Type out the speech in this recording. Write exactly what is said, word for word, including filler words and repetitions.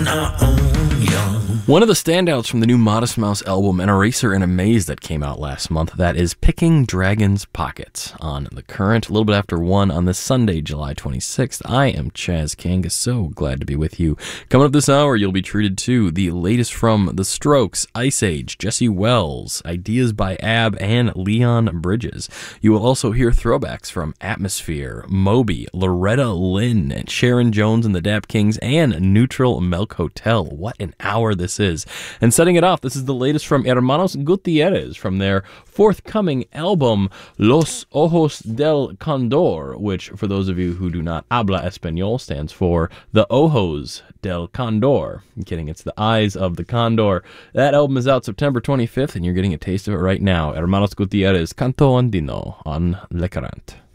our own young. One of the standouts from the new Modest Mouse album, An Eraser and a Maze, that came out last month, that is Picking Dragon's Pockets on The Current, a little bit after one on this Sunday, July twenty-sixth. I am Chaz King, so glad to be with you. Coming up this hour, you'll be treated to the latest from The Strokes, Ice Age, Jesse Wells, Ideas by Ab, and Leon Bridges. You will also hear throwbacks from Atmosphere, Moby, Loretta Lynn, and Sharon Jones and the Dap Kings, and Neutral Milk Hotel. What an hour this is. And setting it off, this is the latest from Hermanos Gutierrez from their forthcoming album, Los Ojos del Condor, which, for those of you who do not habla español, stands for The Ojos del Condor. I'm kidding, it's The Eyes of the Condor. That album is out September twenty-fifth, and you're getting a taste of it right now. Hermanos Gutierrez, Canto Andino on Le Current.